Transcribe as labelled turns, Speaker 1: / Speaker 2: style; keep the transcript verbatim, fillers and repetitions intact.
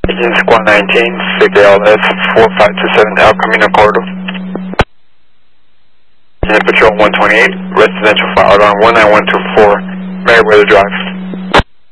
Speaker 1: Agent Squad nineteen, S I G L S four five two seven El Camino Corridor. Agent Patrol one twenty-eight, residential fire alarm one nine one two four, Meriwether Drive.